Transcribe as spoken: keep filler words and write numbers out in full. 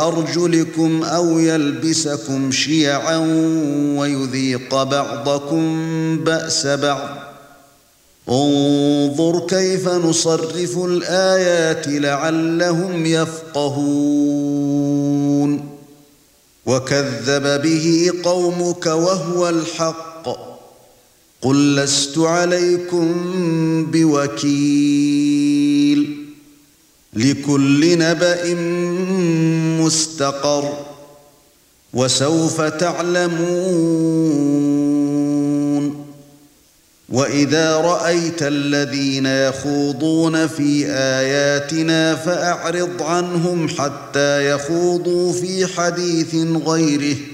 بأرجلكم أو يلبسكم شيعا ويذيق بعضكم بأس بعض انظر كيف نصرف الآيات لعلهم يفقهون وكذب به قومك وهو الحق قل لست عليكم بوكيل لكل نبأ مستقر وسوف تعلمون وإذا رأيت الذين يخوضون في آياتنا فأعرض عنهم حتى يخوضوا في حديث غيره